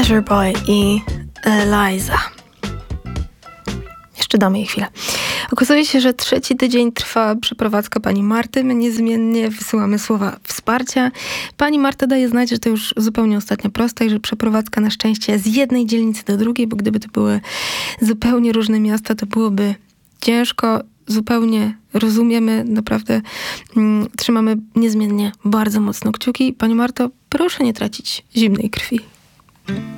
Loverboy i Eliza. Jeszcze damy jej chwilę. Okazuje się, że 3. tydzień trwa przeprowadzka pani Marty. My niezmiennie wysyłamy słowa wsparcia. Pani Marta daje znać, że to już zupełnie ostatnia prosta i że przeprowadzka na szczęście z jednej dzielnicy do drugiej, bo gdyby to były zupełnie różne miasta, to byłoby ciężko. Zupełnie rozumiemy, naprawdę trzymamy niezmiennie bardzo mocno kciuki. Pani Marto, proszę nie tracić zimnej krwi.